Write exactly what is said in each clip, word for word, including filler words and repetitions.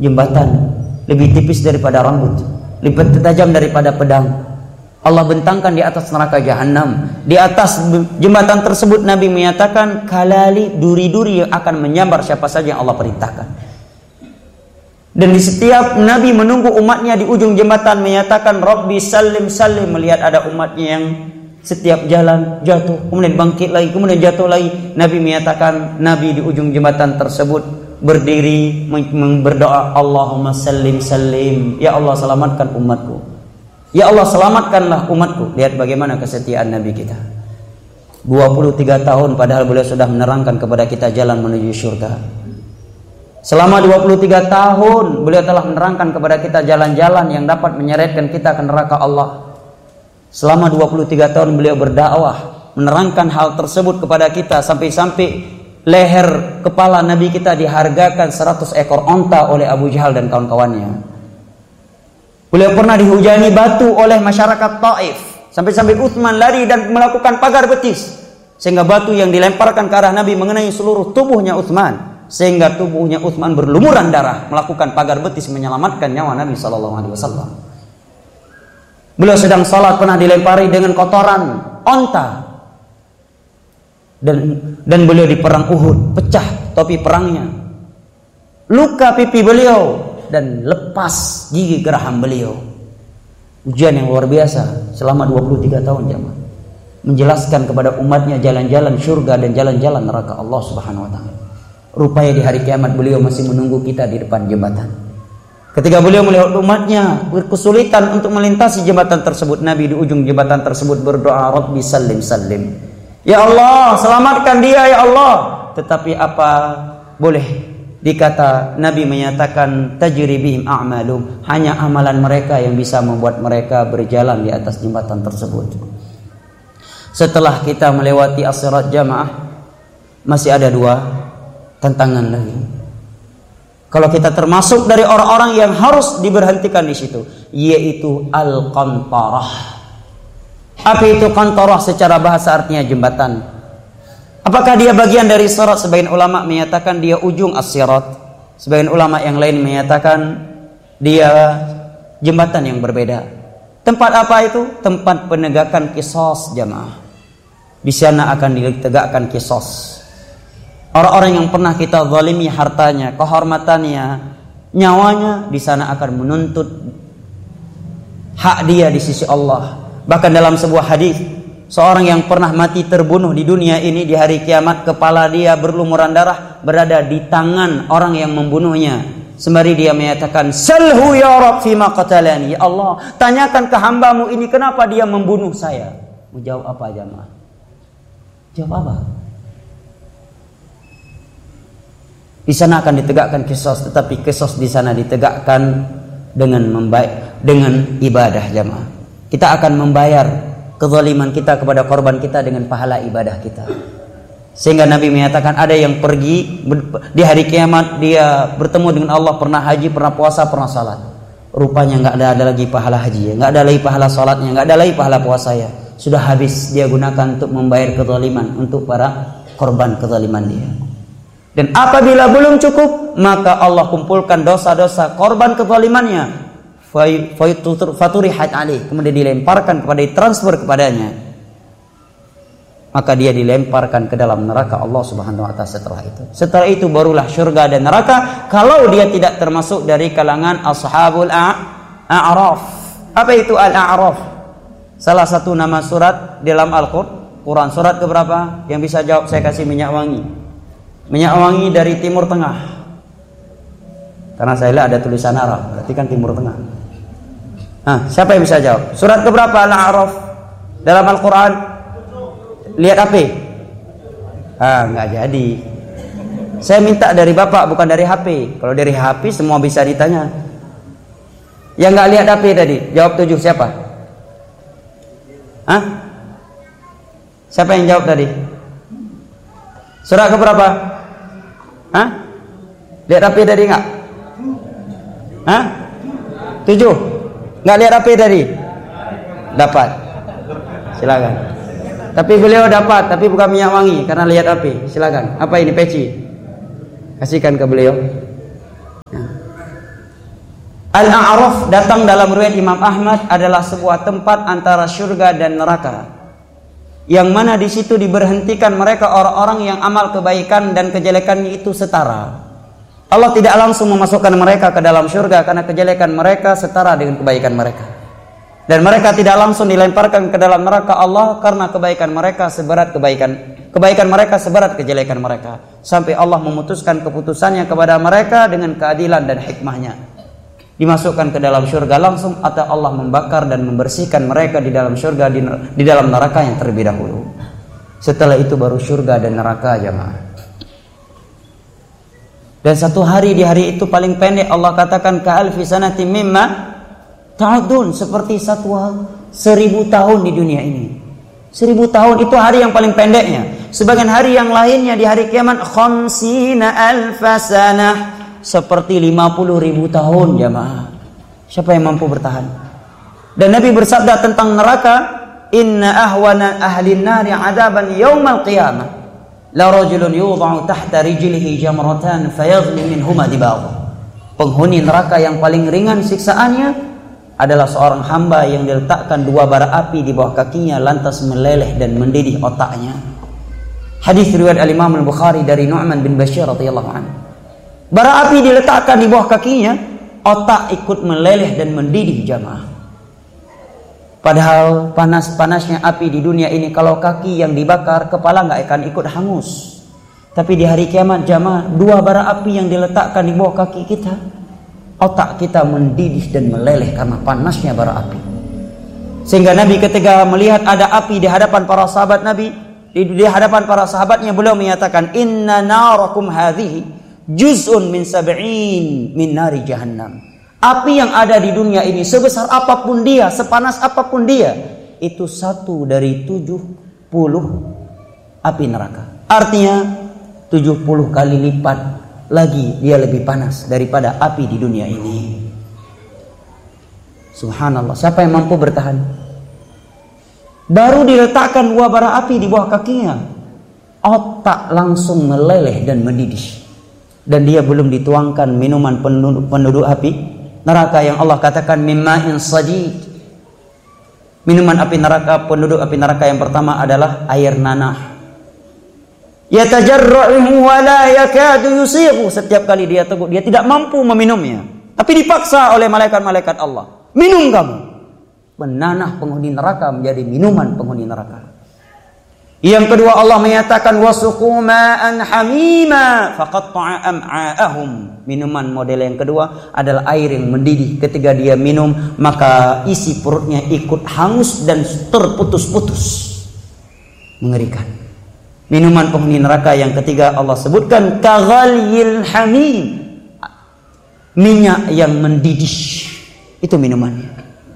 jembatan lebih tipis daripada rambut, lebih tajam daripada pedang. Allah bentangkan di atas neraka jahanam. Di atas jembatan tersebut Nabi menyatakan kalali, duri-duri yang akan menyambar siapa saja yang Allah perintahkan. Dan di setiap Nabi menunggu umatnya di ujung jembatan menyatakan Rabbi salim salim, melihat ada umatnya yang setiap jalan jatuh, kemudian bangkit lagi, kemudian jatuh lagi. Nabi menyatakan, Nabi di ujung jembatan tersebut berdiri berdoa, Allahumma salim salim, ya Allah selamatkan umatku, ya Allah selamatkanlah umatku. Lihat bagaimana kesetiaan Nabi kita. dua puluh tiga tahun padahal beliau sudah menerangkan kepada kita jalan menuju surga. Selama dua puluh tiga tahun beliau telah menerangkan kepada kita jalan-jalan yang dapat menyeretkan kita ke neraka Allah. Selama dua puluh tiga tahun beliau berdakwah, menerangkan hal tersebut kepada kita, sampai-sampai leher kepala Nabi kita dihargakan seratus ekor onta oleh Abu Jahal dan kawan-kawannya. Beliau pernah dihujani batu oleh masyarakat Taif, sampai-sampai Utsman lari dan melakukan pagar betis, sehingga batu yang dilemparkan ke arah Nabi mengenai seluruh tubuhnya Utsman, sehingga tubuhnya Utsman berlumuran darah, melakukan pagar betis menyelamatkan nyawa Nabi sallallahu alaihi wasallam. Beliau sedang salat pernah dilempari dengan kotoran onta, dan dan beliau di perang Uhud pecah topi perangnya, luka pipi beliau dan lepas gigi geraham beliau. Ujian yang luar biasa selama dua puluh tiga tahun jemaah, menjelaskan kepada umatnya jalan-jalan surga dan jalan-jalan neraka Allah Subhanahu wa taala. Rupanya di hari kiamat beliau masih menunggu kita di depan jembatan. Ketika beliau melihat umatnya berkesulitan untuk melintasi jembatan tersebut, Nabi di ujung jembatan tersebut berdoa, Rabbi salim salim, ya Allah selamatkan dia ya Allah. Tetapi apa boleh dikata, Nabi menyatakan tajri bihim a'malum, hanya amalan mereka yang bisa membuat mereka berjalan di atas jembatan tersebut. Setelah kita melewati as-sirat jamaah, masih ada dua tantangan lagi. Kalau kita termasuk dari orang-orang yang harus diberhentikan di situ, yaitu al-qantarah. Apa itu qantarah? Secara bahasa artinya jembatan. Apakah dia bagian dari sirat? Sebagian ulama menyatakan dia ujung as-sirat. Sebagian ulama yang lain menyatakan dia jembatan yang berbeda. Tempat apa itu? Tempat penegakan qisas jamaah. Di sana akan ditegakkan qisas. Orang-orang yang pernah kita zalimi hartanya, kehormatannya, nyawanya, di sana akan menuntut hak dia di sisi Allah. Bahkan dalam sebuah hadis, seorang yang pernah mati terbunuh di dunia ini, di hari kiamat kepala dia berlumuran darah berada di tangan orang yang membunuhnya. Sembari dia menyatakan, Salhu ya Rabb fima qatalani, ya Allah tanyakan ke hambamu ini kenapa dia membunuh saya. Mau jawab apa jamaah? Jawab apa? Di sana akan ditegakkan qisas, tetapi qisas di sana ditegakkan dengan membaik, dengan ibadah jamaah. Kita akan membayar kezaliman kita kepada korban kita dengan pahala ibadah kita. Sehingga Nabi menyatakan ada yang pergi di hari kiamat, dia bertemu dengan Allah, pernah haji, pernah puasa, pernah salat. Rupanya nggak ada, ada lagi pahala haji, nggak ada lagi pahala salatnya, nggak ada lagi pahala puasanya. Sudah habis dia gunakan untuk membayar kezaliman untuk para korban kezaliman dia. Dan apabila belum cukup, maka Allah kumpulkan dosa-dosa korban kezalimannya, faturihat alaih, kemudian dilemparkan kepada, ditransfer kepadanya, maka dia dilemparkan ke dalam neraka Allah Subhanahu wa taala. Setelah itu setelah itu barulah surga dan neraka, kalau dia tidak termasuk dari kalangan ashabul a'raf. Apa itu al-a'raf? Salah satu nama surat dalam Al-Quran. Surat keberapa? Yang bisa jawab saya kasih minyak wangi. Minyak wangi dari Timur Tengah. Karena saya lihat ada tulisan Arab, berarti kan Timur Tengah. Nah, siapa yang bisa jawab? Surat keberapa Al-A'raf dalam Al-Quran? Lihat H P. Ah, nggak jadi. Saya minta dari Bapak, bukan dari H P. Kalau dari H P semua bisa ditanya. Yang nggak lihat H P tadi, jawab tujuh siapa? Hah? Siapa yang jawab tadi? Surat keberapa? Hah? Lihat H P tadi nggak? Hah? Tujuh. Nggak lihat H P tadi? Dapat. Silakan. Tapi beliau dapat, tapi bukan minyak wangi karena lihat H P. Silakan. Apa ini peci? Kasihkan ke beliau. Nah. Al-A'raf datang dalam riwayat Imam Ahmad adalah sebuah tempat antara surga dan neraka, yang mana di situ diberhentikan mereka orang-orang yang amal kebaikan dan kejelekannya itu setara. Allah tidak langsung memasukkan mereka ke dalam surga karena kejelekan mereka setara dengan kebaikan mereka, dan mereka tidak langsung dilemparkan ke dalam neraka Allah karena kebaikan mereka seberat kebaikan kebaikan mereka seberat kejelekan mereka, sampai Allah memutuskan keputusannya kepada mereka dengan keadilan dan hikmahnya, dimasukkan ke dalam surga langsung atau Allah membakar dan membersihkan mereka di dalam surga di, di dalam neraka yang terlebih dahulu. Setelah itu baru surga dan neraka, jamaah. Dan satu hari di hari itu paling pendek Allah katakan ka'alfi sanatin mimma ta'udun, seperti satu seribu tahun di dunia ini. Seribu tahun itu hari yang paling pendeknya. Sebagian hari yang lainnya di hari kiamat khamsina alfa sanah, seperti lima puluh ribu tahun, jamaah. Siapa yang mampu bertahan? Dan Nabi bersabda tentang neraka, inna ahwana ahli nari adaban yaumal qiyamah la rajulun yudha'u tahta rijlihi jamratan fayaghli minhuma dibagh. Penghuni neraka yang paling ringan siksaannya adalah seorang hamba yang diletakkan dua bara api di bawah kakinya lantas meleleh dan mendidih otaknya. Hadis riwayat Al-Imam Al-Bukhari dari Nu'man bin Bashir radhiyallahu anhu. Bara api diletakkan di bawah kakinya, otak ikut meleleh dan mendidih, jamaah. Padahal panas-panasnya api di dunia ini, kalau kaki yang dibakar, kepala nggak akan ikut hangus. Tapi di hari kiamat, jamaah, dua bara api yang diletakkan di bawah kaki kita, otak kita mendidih dan meleleh karena panasnya bara api. Sehingga Nabi ketika melihat ada api di hadapan para sahabat Nabi, di, di hadapan para sahabatnya, beliau menyatakan, inna narakum hadhihi juz'un min sab'in min nari jahannam. Api yang ada di dunia ini, sebesar apapun dia, sepanas apapun dia, itu satu dari tujuh puluh api neraka. Artinya tujuh puluh kali lipat lagi dia lebih panas daripada api di dunia ini. Subhanallah, siapa yang mampu bertahan? Baru diletakkan dua bara api di bawah kakinya, otak langsung meleleh dan mendidih. Dan dia belum dituangkan minuman penduduk, penduduk api neraka yang Allah katakan mimma'in sadid. Minuman api neraka, penduduk api neraka yang pertama adalah air nanah. Yatajarra'uhu wa la yakadu yusighu. Setiap kali dia teguk, dia tidak mampu meminumnya, tapi dipaksa oleh malaikat-malaikat Allah. Minum kamu. Menanah penghuni neraka menjadi minuman penghuni neraka. Yang kedua Allah menyatakan wasuqu ma'an hamima faqatta'a am'a'ahum. Minuman model yang kedua adalah air yang mendidih. Ketika dia minum, maka isi perutnya ikut hangus dan terputus-putus. Mengerikan. Minuman penghuni neraka yang ketiga Allah sebutkan kaghalyil hamim, minyak yang mendidih. Itu minumannya.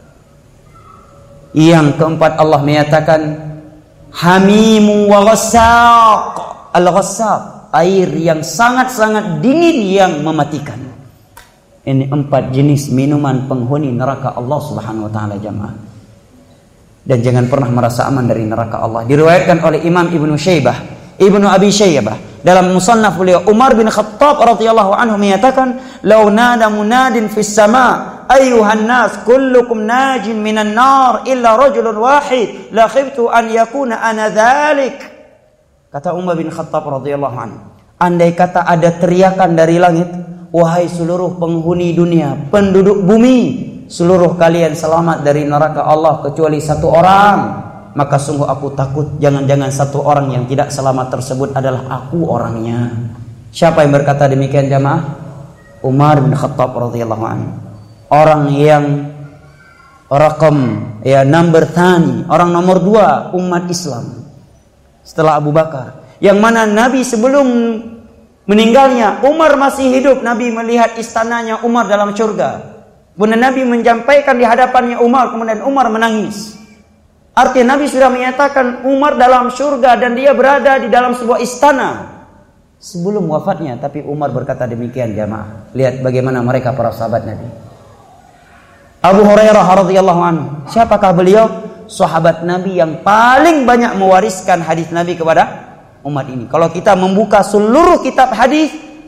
Yang keempat Allah menyatakan hamimu wa ghassaq. Al-ghassaq, air yang sangat-sangat dingin yang mematikan. Ini empat jenis minuman penghuni neraka Allah Subhanahu wa taala, jamaah. Dan jangan pernah merasa aman dari neraka Allah. Diriwayatkan oleh Imam Ibnu Syaibah, Ibnu Abi Syaibah dalam musannaf beliau, Umar bin Khattab radhiyallahu anhu menyatakan, "Lau nada munadin fis sama' ayyuhan nas kullukum najin minan nar illa rajulun wahid la khiftu an yakuna ana dzalik." Kata Umar bin Khattab radhiyallahu anhu, andai kata ada teriakan dari langit, wahai seluruh penghuni dunia, penduduk bumi, seluruh kalian selamat dari neraka Allah kecuali satu orang, maka sungguh aku takut jangan-jangan satu orang yang tidak selamat tersebut adalah aku orangnya. Siapa yang berkata demikian, jamaah? Umar bin Khattab radhiyallahu anhu. Orang yang rakam ya number thani, orang nomor dua umat Islam setelah Abu Bakar, yang mana Nabi sebelum meninggalnya Umar masih hidup, Nabi melihat istananya Umar dalam surga. Kemudian Nabi menyampaikan di hadapannya Umar, kemudian Umar menangis. Artinya Nabi sudah menyatakan Umar dalam surga dan dia berada di dalam sebuah istana sebelum wafatnya, tapi Umar berkata demikian, jamaah. Lihat bagaimana mereka para sahabat Nabi. Abu Hurairah radhiyallahu anhu, siapakah beliau? Sahabat Nabi yang paling banyak mewariskan hadis Nabi kepada umat ini. Kalau kita membuka seluruh kitab hadis,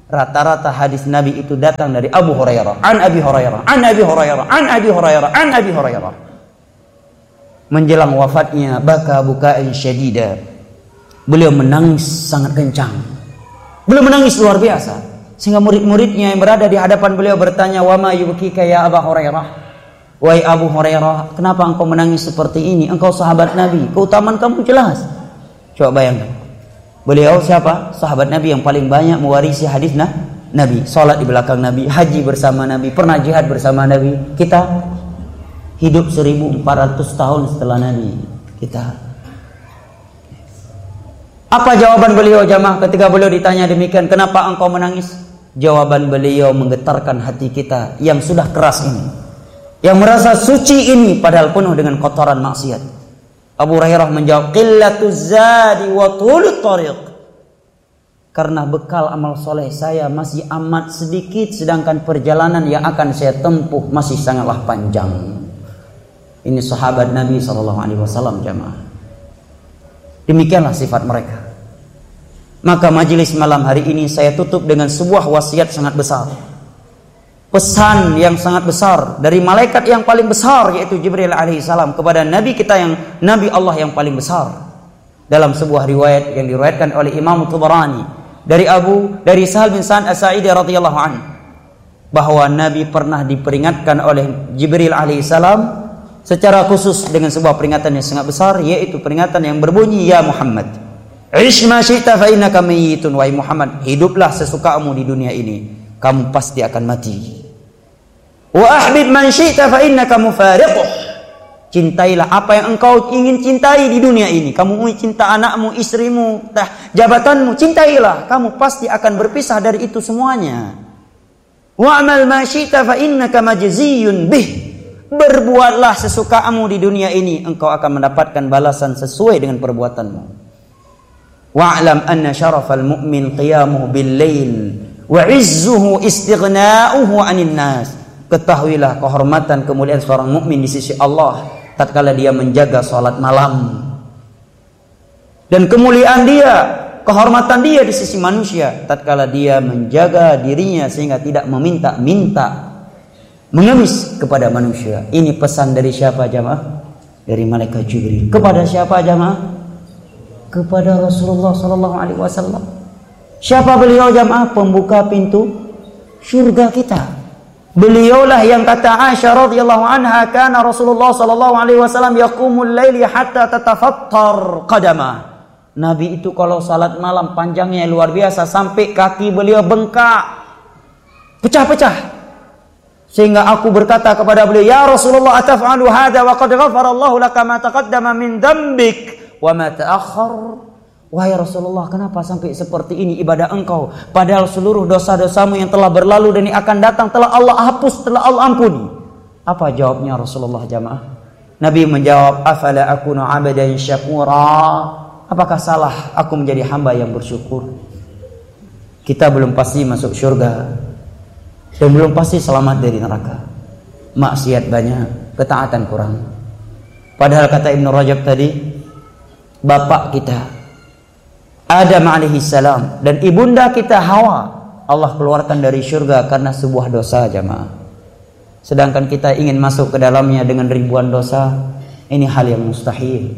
Rata-rata hadis Nabi itu datang dari Abu Hurairah, an Abi Hurairah, an Abi Hurairah, an Abi Hurairah, an Abi Hurairah. Menjelang wafatnya, baka bukaan syadida. Beliau menangis sangat kencang. Beliau menangis luar biasa. Sehingga murid-muridnya yang berada di hadapan beliau bertanya, "Wa ma yubkika ya Abu Hurairah?" Wahai Abu Hurairah, kenapa engkau menangis seperti ini? Engkau sahabat Nabi, keutamaan kamu jelas. Coba bayangkan. Beliau siapa? Sahabat Nabi yang paling banyak mewarisi hadis nah, Nabi. Salat di belakang Nabi, haji bersama Nabi, pernah jihad bersama Nabi. Kita hidup seribu empat ratus tahun setelah Nabi. Kita. Apa jawaban beliau jamaah ketika beliau ditanya demikian, kenapa engkau menangis? Jawaban beliau menggetarkan hati kita yang sudah keras ini, yang merasa suci ini padahal penuh dengan kotoran maksiat. Abu Hurairah menjawab, qillatuz zadi wa tulut tariq. Karena bekal amal soleh saya masih amat sedikit, sedangkan perjalanan yang akan saya tempuh masih sangatlah panjang. Ini sahabat Nabi shallallahu alaihi wasallam jamaah. Demikianlah sifat mereka. Maka majelis malam hari ini saya tutup dengan sebuah wasiat sangat besar. Pesan yang sangat besar dari malaikat yang paling besar, yaitu Jibril alaihissalam, kepada Nabi kita yang Nabi Allah yang paling besar. Dalam sebuah riwayat yang diriwayatkan oleh Imam Tabarani dari Abu dari Sahal bin Sa'ad As-Sa'idi radhiyallahu anhu, bahwa Nabi pernah diperingatkan oleh Jibril alaihissalam secara khusus dengan sebuah peringatan yang sangat besar, yaitu peringatan yang berbunyi, ya Muhammad, ish ma syi'ta fa innaka mayyitun. Wahai Muhammad, hiduplah sesukamu di dunia ini, kamu pasti akan mati. Wa ahbib man syi'ta fa innaka mufariquh. Cintailah apa yang engkau ingin cintai di dunia ini. Kamu ingin cinta anakmu, istrimu, tah, jabatanmu, cintailah. Kamu pasti akan berpisah dari itu semuanya. Wa amal ma syi'ta fa innaka majziyun bih. Berbuatlah sesukamu di dunia ini, engkau akan mendapatkan balasan sesuai dengan perbuatanmu. Wa'lam anna syarafal mu'min qiyamuhu bil lail wa 'izzuhu istighna'uhu 'anil nas. Ketahuilah kehormatan kemuliaan seorang mukmin di sisi Allah tatkala dia menjaga salat malam, dan kemuliaan dia, kehormatan dia di sisi manusia tatkala dia menjaga dirinya sehingga tidak meminta-minta, mengemis kepada manusia. Ini pesan dari siapa jamaah? Dari malaikat Jibril. Kepada siapa jamaah? Kepada Rasulullah sallallahu alaihi wasallam. Siapa beliau jamaah? Pembuka pintu surga kita. Beliaulah yang kata Aisyah radhiyallahu anha, kana Rasulullah sallallahu alaihi wasallam yaqumul laili hatta tatafattar qadamah. Nabi itu kalau salat malam panjangnya luar biasa sampai kaki beliau bengkak, pecah-pecah. Sehingga aku berkata kepada beliau, ya Rasulullah, ataf'alu hadza wa qad ghafara Allahu laka ma taqaddama min dhanbik wa ma ta'akhkhar. Wahai Rasulullah, kenapa sampai seperti ini ibadah engkau, padahal seluruh dosa-dosamu yang telah berlalu dan yang akan datang telah Allah hapus, telah Allah ampuni. Apa jawabnya Rasulullah jamaah? Nabi menjawab, afala akunu 'abdan syakura. Apakah salah aku menjadi hamba yang bersyukur? Kita belum pasti masuk surga dan belum pasti selamat dari neraka. Maksiat banyak, ketaatan kurang. Padahal kata Ibnu Rajab tadi, bapak kita Adam alaihi salam dan ibunda kita Hawa Allah keluarkan dari surga karena sebuah dosa jamaah. Sedangkan kita ingin masuk ke dalamnya dengan ribuan dosa, ini hal yang mustahil.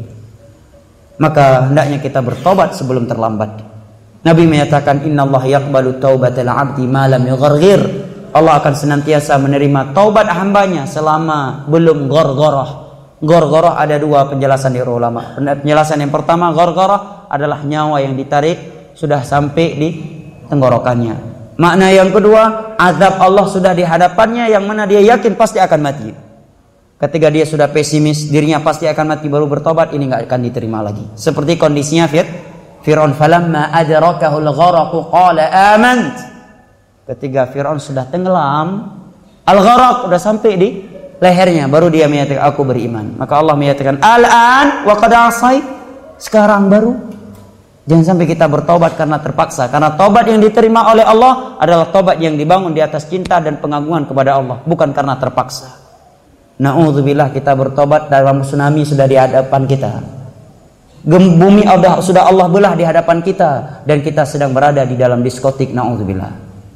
Maka hendaknya kita bertobat sebelum terlambat. Nabi menyatakan, innallaha yaqbalu taubatal 'abdi ma lam yugharghir. Allah akan senantiasa menerima taubat hambanya selama belum ghargharah. Ghargharah ada dua penjelasan dari ulama. Penjelasan yang pertama, ghargharah adalah nyawa yang ditarik sudah sampai di tenggorokannya. Makna yang kedua, azab Allah sudah di hadapannya yang mana dia yakin pasti akan mati. Ketika dia sudah pesimis, dirinya pasti akan mati baru bertobat, ini enggak akan diterima lagi. Seperti kondisinya Fir'aun, falamma adrakahul gharaqu qala amant. Ketika Fir'aun sudah tenggelam, al-gharaq sudah sampai di lehernya, baru dia menyatakan aku beriman. Maka Allah menyatakan, al-an wa qad asai. Sekarang baru. Jangan sampai kita bertobat karena terpaksa. Karena tobat yang diterima oleh Allah adalah tobat yang dibangun di atas cinta dan pengagungan kepada Allah, bukan karena terpaksa. Na'udzubillah, kita bertobat dalam tsunami sudah di hadapan kita. Bumi sudah Allah belah di hadapan kita dan kita sedang berada di dalam diskotik. Na'udzubillah.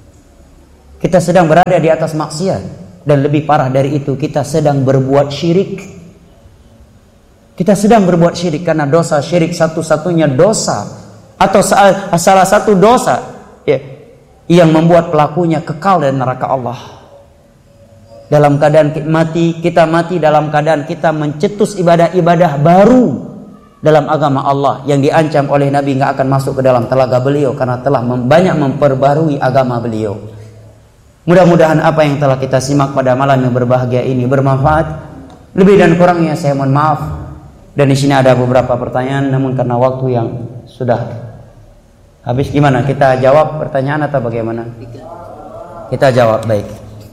Kita sedang berada di atas maksiat, dan lebih parah dari itu, kita sedang berbuat syirik. Kita sedang berbuat syirik karena dosa syirik satu-satunya dosa atau salah satu dosa ya, yang membuat pelakunya kekal dari neraka Allah. Dalam keadaan mati, kita mati dalam keadaan kita mencetus ibadah-ibadah baru dalam agama Allah yang diancam oleh Nabi nggak akan masuk ke dalam telaga beliau karena telah banyak memperbarui agama beliau. Mudah-mudahan apa yang telah kita simak pada malam yang berbahagia ini bermanfaat. Lebih dan kurangnya saya mohon maaf. Dan di sini ada beberapa pertanyaan, namun karena waktu yang sudah habis, gimana? Kita jawab pertanyaan atau bagaimana? Kita jawab, baik.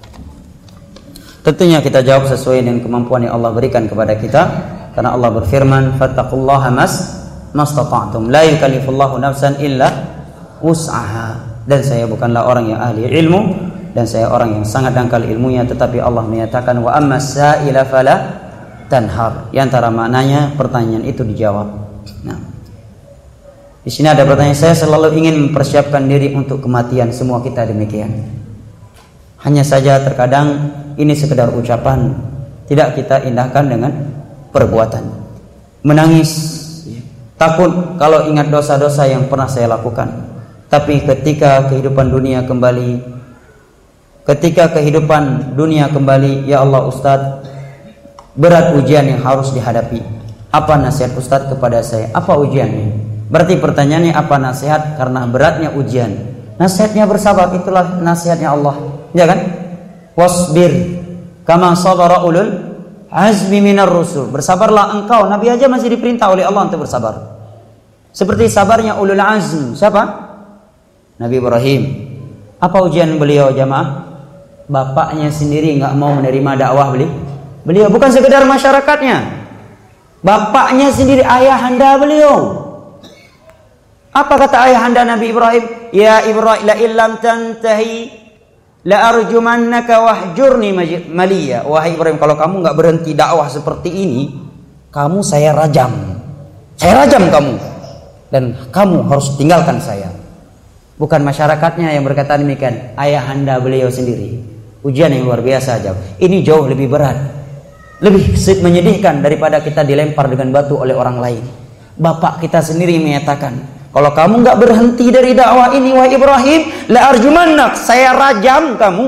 Tentunya kita jawab sesuai dengan kemampuan yang Allah berikan kepada kita, karena Allah berfirman, "Fattaqullaha mas mastata'tum, la yukallifullahu nafsan illa wus'aha." Dan saya bukanlah orang yang ahli ilmu, dan saya orang yang sangat dangkal ilmunya, tetapi Allah menyatakan, "Wa amma sa'ila fala tanhar." Yang antara maknanya pertanyaan itu dijawab. Nah, di sini ada pertanyaan, saya selalu ingin mempersiapkan diri untuk kematian. Semua kita demikian. Hanya saja terkadang ini sekedar ucapan, tidak kita indahkan dengan perbuatan. Menangis, takut kalau ingat dosa-dosa yang pernah saya lakukan. Tapi ketika kehidupan dunia kembali, ketika kehidupan dunia kembali, ya Allah Ustadz, berat ujian yang harus dihadapi. Apa nasihat Ustadz kepada saya? Apa ujiannya? Berarti pertanyaannya apa nasihat karena beratnya ujian? Nasihatnya bersabar, itulah nasihatnya Allah. Ya kan? Wasbir kama sabara ulul azmi minar rusul. Bersabarlah engkau. Nabi aja masih diperintah oleh Allah untuk bersabar. Seperti sabarnya ulul azm. Siapa? Nabi Ibrahim. Apa ujian beliau jamaah? Bapaknya sendiri nggak mau menerima dakwah beliau. Beliau bukan sekedar masyarakatnya, bapaknya sendiri, ayahanda beliau. Apa kata ayahanda Nabi Ibrahim? Ya Ibrahim, la illam tantahi la arjumannaka wahjurni maliya. Wahai Ibrahim, kalau kamu nggak berhenti dakwah seperti ini, kamu saya rajam. Saya rajam kamu, dan kamu harus tinggalkan saya. Bukan masyarakatnya yang berkata demikian, ayahanda beliau sendiri. Ujian yang luar biasa jauh. Ini jauh lebih berat, lebih menyedihkan daripada kita dilempar dengan batu oleh orang lain. Bapak kita sendiri menyatakan, kalau kamu nggak berhenti dari dakwah ini, wahai Ibrahim, la arjumannak, saya rajam kamu.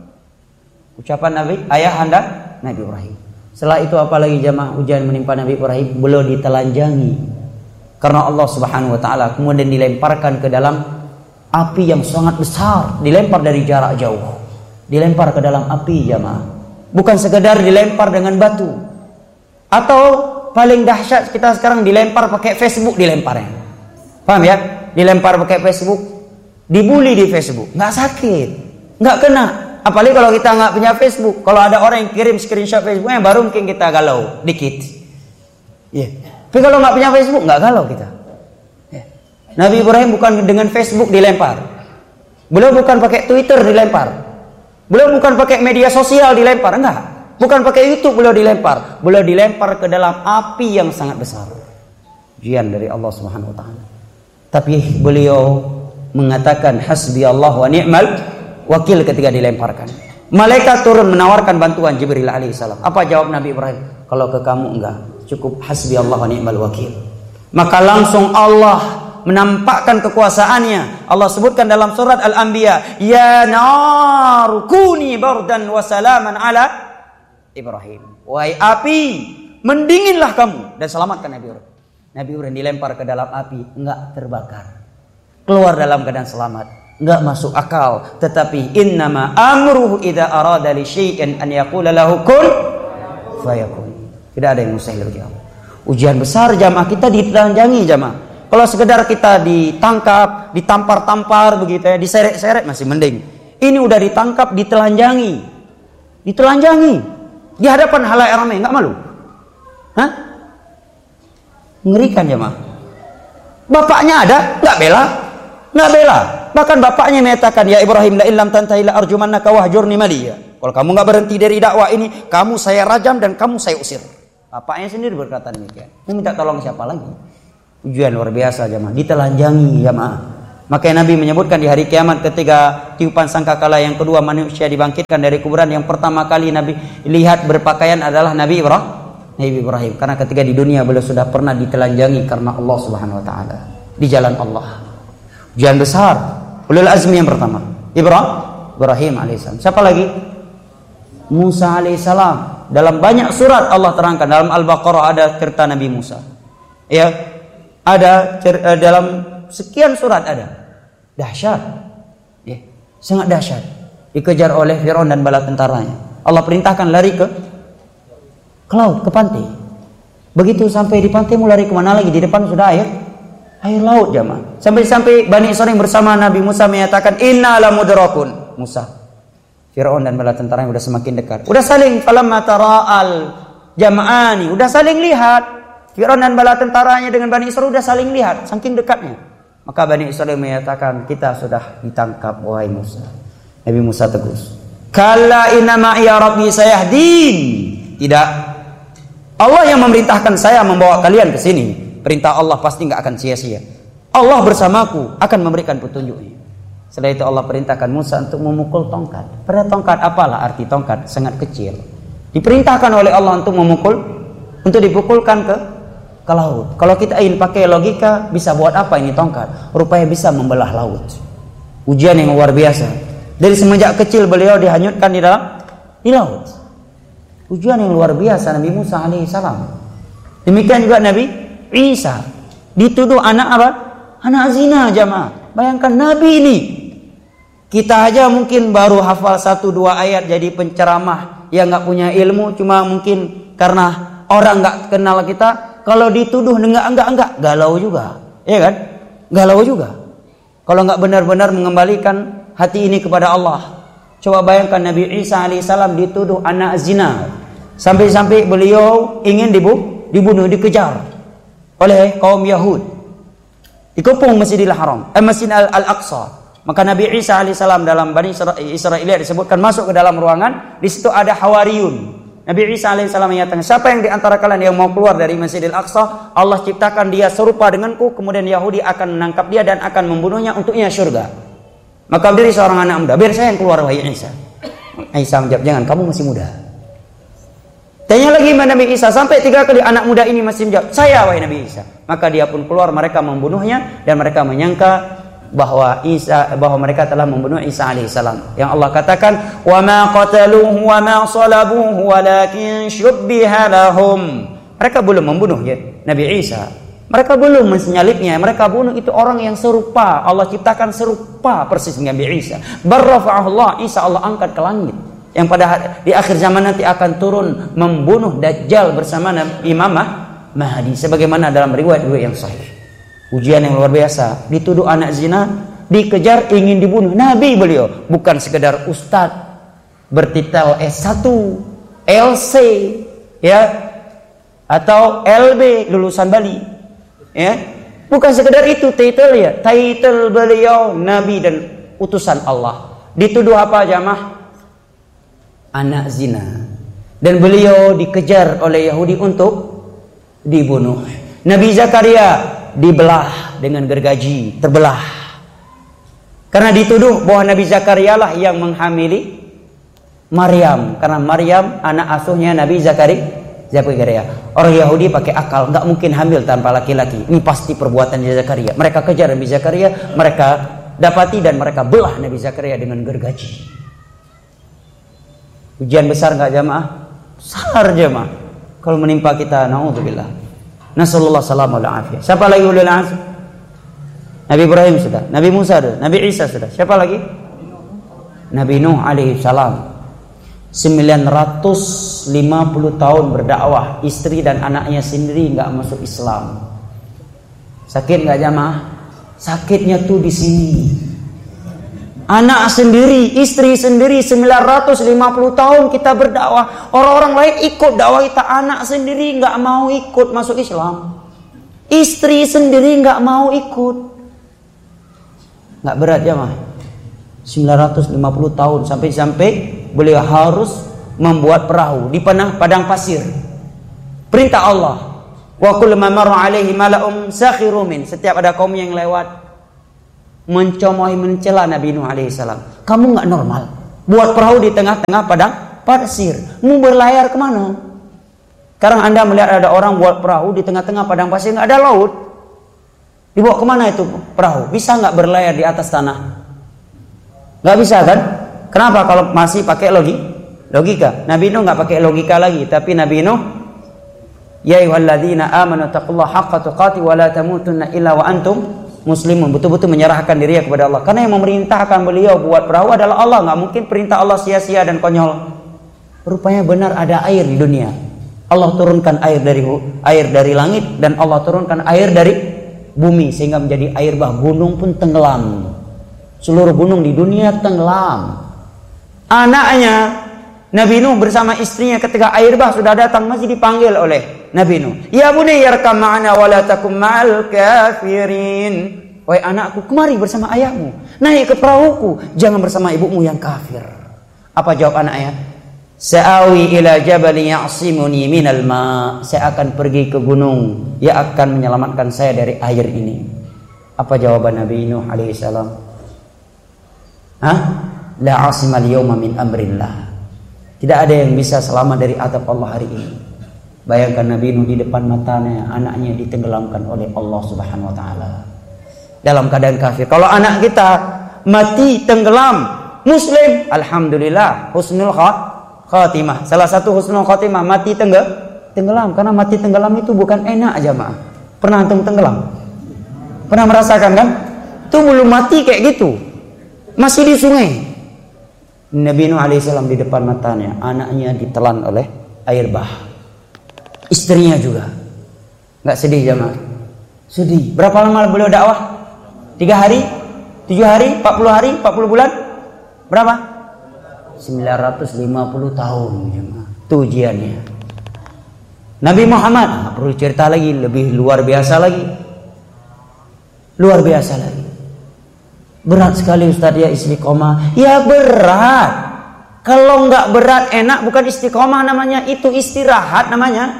Ucapan Nabi, ayah anda, Nabi Ibrahim. Setelah itu apalagi jamaah ujian menimpa Nabi Ibrahim, beliau ditelanjangi karena Allah Subhanahu wa taala, kemudian dilemparkan ke dalam api yang sangat besar, dilempar dari jarak jauh. Dilempar ke dalam api jamaah. Bukan sekedar dilempar dengan batu. Atau paling dahsyat kita sekarang dilempar pakai Facebook dilemparnya. Paham ya? Dilempar pakai Facebook, dibully di Facebook. Nggak sakit, nggak kena. Apalagi kalau kita nggak punya Facebook. Kalau ada orang yang kirim screenshot Facebooknya, baru mungkin kita galau dikit. Yeah. Tapi kalau nggak punya Facebook, nggak galau kita. Yeah. Nabi Ibrahim bukan dengan Facebook dilempar. Beliau bukan pakai Twitter dilempar. Beliau bukan pakai media sosial dilempar, enggak. Bukan pakai YouTube beliau dilempar. Beliau dilempar ke dalam api yang sangat besar. Ujian dari Allah Subhanahu wa taala. Tapi beliau mengatakan hasbi Allah wa ni'mal wakil ketika dilemparkan. Malaikat turun menawarkan bantuan, Jibril alaihissalam. Apa jawab Nabi Ibrahim? Kalau ke kamu enggak, cukup hasbi Allah wa ni'mal wakil. Maka langsung Allah menampakkan kekuasaannya. Allah sebutkan dalam surat Al-Anbiya, ya nar kuni bardan wa salaman ala Ibrahim. Wahai api, mendinginlah kamu dan selamatkan Nabi Ibrahim. Nabi Ibrahim dilempar ke dalam api, enggak terbakar, keluar dalam keadaan selamat. Enggak masuk akal, tetapi innama amruhu idza arada li syai'in an yaqula lahu kun fayakun. Tidak ada yang mustahil bagi Allah. Ujian besar jamaah, kita ditelanjangi jamaah. Kalau sekedar kita ditangkap, ditampar-tampar begitu ya, diseret-seret masih mending. Ini udah ditangkap, ditelanjangi. Ditelanjangi di hadapan halayak ramai, enggak malu? Hah? Mengerikan jemaah. Bapaknya ada, enggak bela? Enggak bela. Bahkan bapaknya menyatakan, ya Ibrahim, la illam tantahi la arjumannaka wahjurni maliya. Kalau kamu enggak berhenti dari dakwah ini, kamu saya rajam dan kamu saya usir. Bapaknya sendiri berkata demikian. Minta tolong siapa lagi? Ujian luar biasa jamaah, ditelanjangi jamaah. Makanya Nabi menyebutkan di hari kiamat ketika tiupan sangkakala yang kedua manusia dibangkitkan dari kuburan, yang pertama kali Nabi lihat berpakaian adalah Nabi Ibrahim. Nabi Ibrahim, karena ketika di dunia beliau sudah pernah ditelanjangi karena Allah Subhanahu wa taala di jalan Allah. Ujian besar. Ulul azmi yang pertama, Ibrahim, Ibrahim alaihissalam. Siapa lagi? Musa alaihissalam. Dalam banyak surat Allah terangkan, dalam Al-Baqarah ada cerita Nabi Musa. Ya, ada cer- dalam sekian surat ada. Dahsyat, ya, sangat dahsyat. Dikejar oleh Firaun dan bala tentaranya. Allah perintahkan lari ke ke laut, ke pantai. Begitu sampai di pantai mau lari kemana lagi? Di depan sudah air, air laut jamaah. Sampai-sampai Bani Israil bersama Nabi Musa menyatakan inna la mudrakun. Musa, Firaun dan bala tentaranya sudah semakin dekat. Udah saling falamma tara'al jama'ani, udah saling lihat. Firaun dan bala tentaranya dengan Bani Israil udah saling lihat, saking dekatnya. Maka Bani Israil menyatakan, kita sudah ditangkap wahai Musa. Nabi Musa tegus, kalla inna ma'iya rabbi sayahdin. Tidak, Allah yang memerintahkan saya membawa kalian ke sini. Perintah Allah pasti nggak akan sia-sia. Allah bersamaku akan memberikan petunjuknya. Setelah itu Allah perintahkan Musa untuk memukul tongkat. Pada tongkat, apalah arti tongkat? Sangat kecil. Diperintahkan oleh Allah untuk memukul, untuk dipukulkan ke ke laut. Kalau kita ingin pakai logika, bisa buat apa ini tongkat? Rupanya bisa membelah laut. Ujian yang luar biasa. Dari semenjak kecil beliau dihanyutkan di dalam di laut. Ujian yang luar biasa Nabi Musa alaihissalam. Demikian juga Nabi Isa dituduh anak apa? Anak zina jamaah. Bayangkan Nabi ini. Kita aja mungkin baru hafal satu dua ayat jadi penceramah yang nggak punya ilmu, cuma mungkin karena orang nggak kenal kita. Kalau dituduh enggak enggak enggak galau juga, ya kan? Galau juga. Kalau enggak benar-benar mengembalikan hati ini kepada Allah. Coba bayangkan Nabi Isa alaihissalam dituduh anak zina, sampai-sampai beliau ingin dibunuh, dibunuh, dikejar oleh kaum Yahud. Dikepung Masjidil Haram, eh, Masjid Al-Aqsa. Maka Nabi Isa alaihissalam dalam Bani Israiliyah disebutkan masuk ke dalam ruangan. Di situ ada Hawariyun. Nabi Isa alaihissalam menyatakan, siapa yang di antara kalian yang mau keluar dari Masjidil Aqsa, Allah ciptakan dia serupa denganku, kemudian Yahudi akan menangkap dia dan akan membunuhnya, untuknya surga. Maka berdiri seorang anak muda, biar saya yang keluar wahai Isa. Isa menjawab, jangan, kamu masih muda. Tanya lagi Nabi Isa, sampai tiga kali anak muda ini masih menjawab, saya wahai Nabi Isa. Maka dia pun keluar, mereka membunuhnya dan mereka menyangka bahwa Isa bahwa mereka telah membunuh Isa alaihissalam. Yang Allah katakan, "Wa ma qataluhu wa ma salabuhu walakin syubbiha lahum." Mereka belum membunuh ya Nabi Isa. Mereka belum menyalibnya, mereka bunuh itu orang yang serupa. Allah ciptakan serupa persis dengan Nabi Isa. Barrafa'ahu Allah, Isa Allah angkat ke langit. Yang pada di akhir zaman nanti akan turun membunuh Dajjal bersama Imam Mahdi sebagaimana dalam riwayat-riwayat yang sahih. Ujian yang luar biasa, dituduh anak zina, dikejar, ingin dibunuh. Nabi beliau, bukan sekedar ustadz bertitel S satu, L C, ya, atau L B lulusan Bali, ya, bukan sekedar itu titel ya. Titel beliau Nabi dan utusan Allah. Dituduh apa jamaah? Anak zina. Dan beliau dikejar oleh Yahudi untuk dibunuh. Nabi Zakaria dibelah dengan gergaji, terbelah. Karena dituduh bahwa Nabi Zakaria lah yang menghamili Maryam, karena Maryam anak asuhnya Nabi Zakaria. Zakaria. Orang Yahudi pakai akal, nggak mungkin hamil tanpa laki-laki. Ini pasti perbuatan Zakaria. Mereka kejar Nabi Zakaria, mereka dapati dan mereka belah Nabi Zakaria dengan gergaji. Ujian besar nggak jamaah? Besar jamaah. Kalau menimpa kita, naudzubillah. Nasallallahu salamul afiyah. Siapa lagi ulul azm? Nabi Ibrahim sudah, Nabi Musa sudah, Nabi Isa sudah. Siapa lagi? Nabi Nuh alaihi salam. sembilan ratus lima puluh tahun berdakwah, istri dan anaknya sendiri enggak masuk Islam. Sakit enggak jamaah? Sakitnya tuh di sini. Anak sendiri, istri sendiri, sembilan ratus lima puluh tahun kita berdakwah. Orang-orang lain ikut dakwah kita, anak sendiri nggak mau ikut masuk Islam. Istri sendiri nggak mau ikut. Nggak berat ya mah? sembilan ratus lima puluh tahun sampai-sampai beliau harus membuat perahu di padang padang pasir. Perintah Allah. Wa kullu ma marra alaihi mala'um sakhiru min. Setiap ada kaum yang lewat, mencomohi, mencela Nabi Nuh alaihissalam. Kamu nggak normal, buat perahu di tengah-tengah padang pasir, mau berlayar kemana? Sekarang Anda melihat ada orang buat perahu di tengah-tengah padang pasir, nggak ada laut, dibawa kemana itu perahu? Bisa nggak berlayar di atas tanah? Nggak bisa kan? Kenapa? Kalau masih pakai logi, logika. Nabi Nuh nggak pakai logika lagi, tapi Nabi Nuh, ya ayyuhalladzina amanu taqullaha haqqa tuqatih wa la tamutunna illa wa antum muslimun. Betul-betul menyerahkan diri kepada Allah, karena yang memerintahkan beliau buat perahu adalah Allah. Nggak mungkin perintah Allah sia-sia dan konyol. Rupanya benar ada air di dunia. Allah turunkan air dari air dari langit, dan Allah turunkan air dari bumi sehingga menjadi air bah. Gunung pun tenggelam. Seluruh gunung di dunia tenggelam. Anaknya Nabi Nuh bersama istrinya ketika air bah sudah datang masih dipanggil oleh Nabi Nuh. Ya bunayya yarkam ma'ana wa la takum ma'al kafirin. Wahai anakku, kemari bersama ayahmu, naik ke perahuku, jangan bersama ibumu yang kafir. Apa jawab anaknya? Sa'awi ila jabali ya'simuni minal ma. Saya akan pergi ke gunung yang akan menyelamatkan saya dari air ini. Apa jawaban Nabi Nuh alaihissalam? Hah? La 'asimal yawma min amrillah. Tidak ada yang bisa selamat dari azab Allah hari ini. Bayangkan Nabi Nuh di depan matanya, anaknya ditenggelamkan oleh Allah Subhanahu wa taala dalam keadaan kafir. Kalau anak kita mati tenggelam muslim, alhamdulillah, husnul khatimah. Salah satu husnul khatimah mati tenggel, tenggelam. Karena mati tenggelam itu bukan enak, jamaah. Pernah antum tenggelam? Pernah merasakan kan? Itu belum mati kayak gitu, masih di sungai. Nabi Nuh alaihissalam di depan matanya, anaknya ditelan oleh air bah. Istrinya juga. Nggak sedih jamaah? Sedih. Berapa lama beliau dakwah? Tiga hari? Tujuh hari? Empat puluh hari? Empat puluh bulan? Berapa? sembilan ratus lima puluh tahun jemaah. Itu ujiannya. Nabi Muhammad, nah, perlu cerita lagi, lebih luar biasa lagi. Luar biasa lagi. Berat sekali Ustaz ya istiqomah. Ya berat. Kalau nggak berat enak bukan istiqomah namanya, itu istirahat namanya.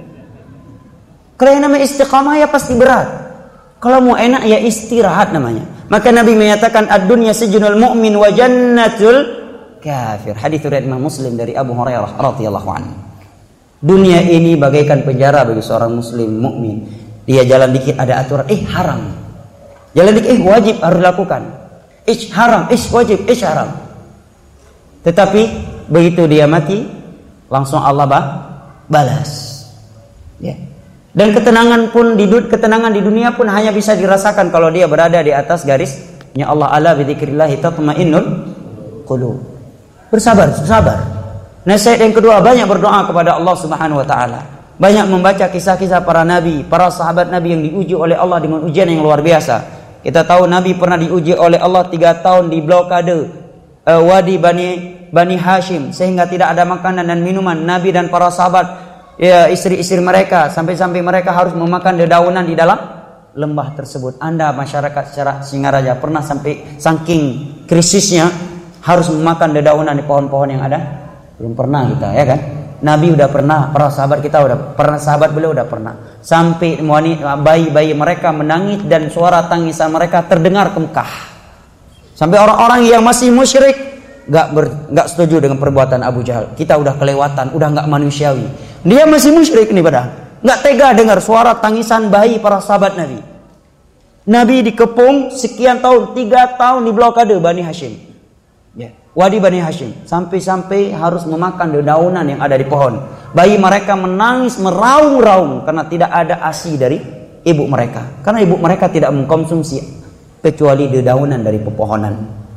Kalau yang namanya istiqomah ya pasti berat. Kalau mau enak ya istirahat namanya. Maka Nabi menyatakan ad-dunya sijnul mu'min wa jannatul kafir. Hadis riwayat Imam Muslim dari Abu Hurairah radhiyallahu anhu. Dunia ini bagaikan penjara bagi seorang muslim mukmin. Dia jalan dikit ada aturan, eh haram. Jalan dikit, eh wajib harus dilakukan. Eh haram, eh wajib, eh haram. Tetapi begitu dia mati, langsung Allah bah, balas. Ya. Dan ketenangan pun di ketenangan di dunia pun hanya bisa dirasakan kalau dia berada di atas garisnya Allah. Ala bi dzikrillah tatmainnul qulub. Bersabar, sabar. Nasihat yang kedua, banyak berdoa kepada Allah Subhanahu wa taala. Banyak membaca kisah-kisah para nabi, para sahabat Nabi yang diuji oleh Allah dengan ujian yang luar biasa. Kita tahu Nabi pernah diuji oleh Allah tiga tahun di blokade uh, Wadi Bani Bani Hashim sehingga tidak ada makanan dan minuman. Nabi dan para sahabat, ya, istri-istri mereka sampai-sampai mereka harus memakan dedaunan di dalam lembah tersebut. Anda masyarakat secara Singaraja pernah sampai saking krisisnya harus memakan dedaunan di pohon-pohon yang ada? Belum pernah kita, ya kan? Nabi udah pernah, para sahabat kita udah pernah, sahabat beliau udah pernah. Sampai bayi-bayi mereka menangis dan suara tangisan mereka terdengar ke Mekah. Sampai orang-orang yang masih musyrik gak, ber, gak setuju dengan perbuatan Abu Jahal. Kita udah kelewatan, udah gak manusiawi. Dia masih musyrik nih padahal. Gak tega dengar suara tangisan bayi para sahabat Nabi. Nabi dikepung sekian tahun, tiga tahun di blokade Bani Hashim. Ya. Wadi Bani Hashim. Sampai-sampai harus memakan dedaunan yang ada di pohon. Bayi mereka menangis meraung-raung karena tidak ada ASI dari ibu mereka. Karena ibu mereka tidak mengkonsumsi kecuali dedaunan dari pepohonan.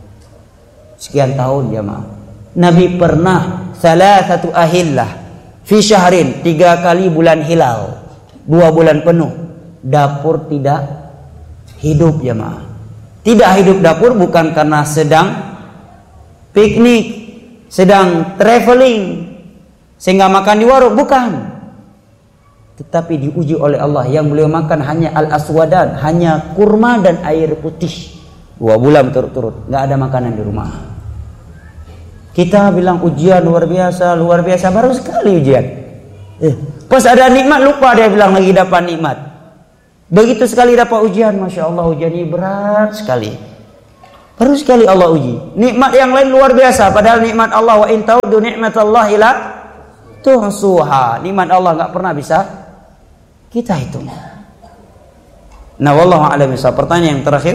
Sekian tahun jemaah. Nabi pernah salah satu ahillah fi syahrin, tiga kali bulan hilal, dua bulan penuh dapur tidak hidup jemaah. Tidak hidup dapur bukan karena sedang piknik, sedang traveling sehingga makan di warung, bukan. Tetapi diuji oleh Allah, yang beliau makan hanya al-aswadan, hanya kurma dan air putih. Dua bulan turut-turut, nggak ada makanan di rumah. Kita bilang ujian luar biasa, luar biasa, baru sekali ujian. Eh, pas ada nikmat lupa dia bilang lagi dapat nikmat. Begitu sekali dapat ujian, masya Allah ujian ini berat sekali. Baru sekali Allah uji. Nikmat yang lain luar biasa, padahal nikmat Allah wa in ta'uddu ni'matallahi la tuhsuha. Nikmat Allah enggak pernah bisa kita hitung. Nah, wallahu a'lam bishawab. Pertanyaan yang terakhir.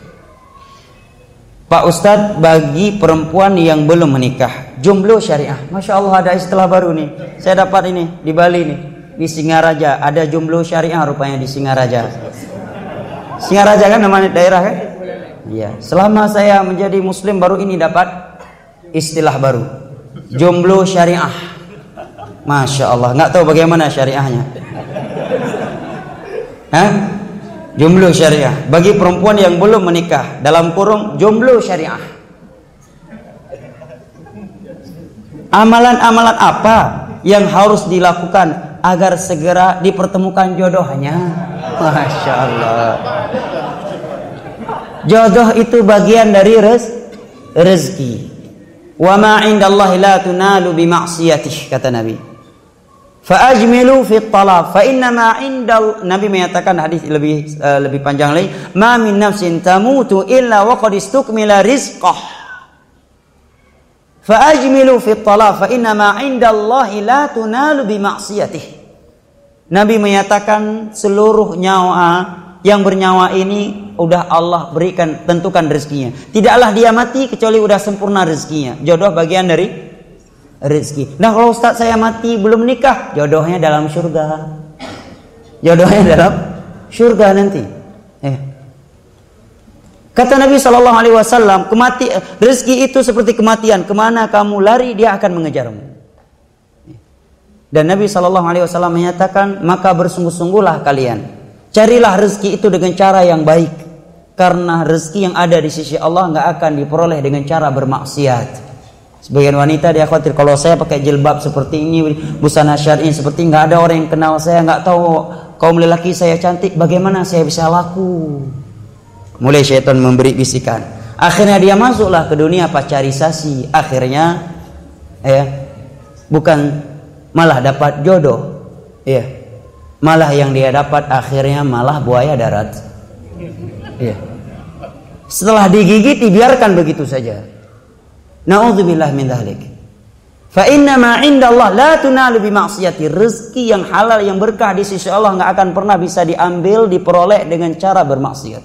Pak Ustadz, bagi perempuan yang belum menikah, jomblo syariah. Masya Allah, ada istilah baru nih. Saya dapat ini di Bali nih, di Singaraja ada jomblo syariah rupanya di Singaraja. Singaraja kan namanya daerah kan? Iya. Selama saya menjadi Muslim baru ini dapat istilah baru, jomblo syariah. Masya Allah, nggak tahu bagaimana syariahnya. Hah? Jomblo syariah bagi perempuan yang belum menikah, dalam kurung jomblo syariah. Amalan-amalan apa yang harus dilakukan agar segera dipertemukan jodohnya? Masya Allah. Jodoh itu bagian dari rez rezeki. Wa ma 'indallahi la tunalu bi ma'siyatihi, kata Nabi. Fa'ajmilu fit talaq fa inna ma 'indal, Nabi menyatakan hadis lebih uh, lebih panjang lagi, ma min nafsin tamutu illa wa qad istukmila rizqah. Fa'ajmilu fit talaq fa inna ma 'indallahi la tunalu bi ma'siyatihi. Nabi menyatakan seluruh nyawa yang bernyawa ini udah Allah berikan, tentukan rezekinya. Tidaklah dia mati kecuali udah sempurna rezekinya. Jodoh bagian dari rezeki. Nah, kalau Ustaz saya mati belum nikah, jodohnya dalam surga. Jodohnya dalam surga nanti. Eh. Kata Nabi Shallallahu Alaihi Wasallam, kemati rezeki itu seperti kematian. Kemana kamu lari, dia akan mengejarmu. Dan Nabi Shallallahu Alaihi Wasallam menyatakan, maka bersungguh-sungguhlah kalian, carilah rezeki itu dengan cara yang baik, karena rezeki yang ada di sisi Allah nggak akan diperoleh dengan cara bermaksiat. Sebagian wanita dia khawatir, kalau saya pakai jilbab seperti ini, busana syar'i seperti, nggak ada orang yang kenal saya, nggak tahu kaum lelaki saya cantik, bagaimana saya bisa laku? Mulai syaitan memberi bisikan. Akhirnya dia masuklah ke dunia pacarisasi. Akhirnya, ya, bukan malah dapat jodoh, ya, malah yang dia dapat akhirnya malah buaya darat. Ya. Setelah digigit dibiarkan begitu saja. Na'udzubillah min dzalik. Fa inna ma 'indallah la tunalu bi ma'siyati. Rezeki yang halal yang berkah di sisi Allah enggak akan pernah bisa diambil, diperoleh dengan cara bermaksiat.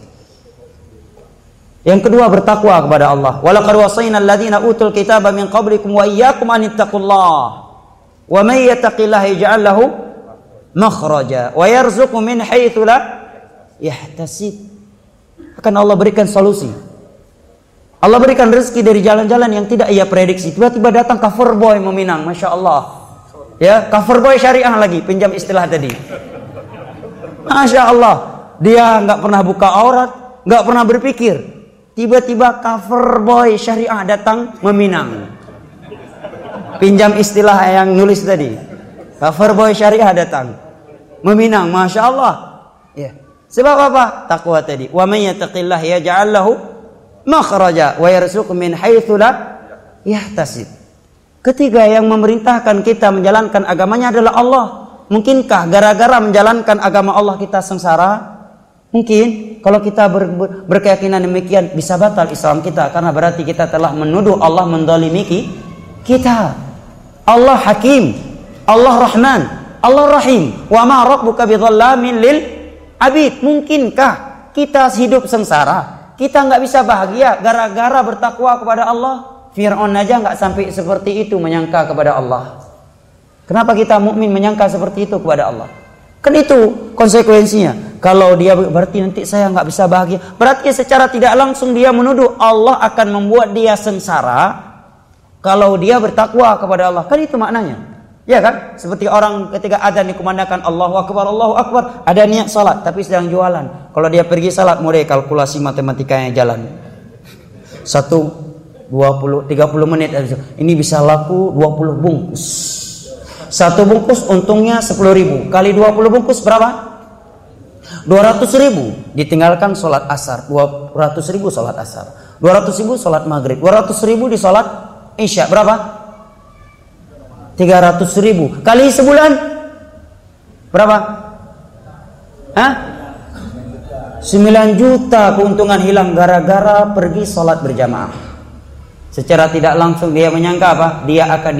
Yang kedua, bertakwa kepada Allah. Wa laqad wasayna alladziina utul kitaba min qablikum wa iyyakum an ittaqullah. Wa may yattaqillaha yaj'al lahu makhraja wa yarzuqhu min haitsu la yahtasib. Akan Allah berikan solusi. Allah berikan rezeki dari jalan-jalan yang tidak ia prediksi. Tiba-tiba datang cover boy meminang, masya Allah. Ya, cover boy syariah lagi, pinjam istilah tadi. Masya Allah, dia nggak pernah buka aurat, nggak pernah berpikir. Tiba-tiba cover boy syariah datang meminang. Pinjam istilah yang nulis tadi. Cover boy syariah datang meminang, masya Allah. Ya. Sebab apa? Takwa tadi. Wa may yattaqillaha yaj'al lahu makhraja wa yarzuqhu min haitsu la yahtasib. Ketiga, yang memerintahkan kita menjalankan agamanya adalah Allah. Mungkinkah gara-gara menjalankan agama Allah kita sengsara? Mungkin. Kalau kita ber, ber, berkeyakinan demikian, bisa batal Islam kita, karena berarti kita telah menuduh Allah mendolimi kita. Allah Hakim, Allah Rahman, Allah Rahim. Wa ma rabbuka bidzallamin lil abid. Mungkinkah kita hidup sengsara, kita nggak bisa bahagia gara-gara bertakwa kepada Allah? Fir'aun aja nggak sampai seperti itu menyangka kepada Allah. Kenapa kita mukmin menyangka seperti itu kepada Allah? Kan itu konsekuensinya. Kalau dia berarti nanti saya nggak bisa bahagia, berarti secara tidak langsung dia menuduh Allah akan membuat dia sengsara kalau dia bertakwa kepada Allah. Kan itu maknanya. Ya kan? Seperti orang ketika adzan dikumandangkan Allahu Akbar, Allahu Akbar, ada niat salat tapi sedang jualan. Kalau dia pergi salat, mulai kalkulasi matematikanya jalan. Satu, dua puluh, tiga puluh menit. Ini bisa laku dua puluh bungkus. Satu bungkus untungnya sepuluh ribu. Kali dua puluh bungkus berapa? dua ratus ribu. Ditinggalkan salat asar. dua ratus ribu salat asar. dua ratus ribu salat maghrib. dua ratus ribu di salat isya. Berapa? tiga ratus ribu kali sebulan berapa? Hah? sembilan juta keuntungan hilang gara-gara pergi sholat berjamaah. Secara tidak langsung dia menyangka apa? Dia akan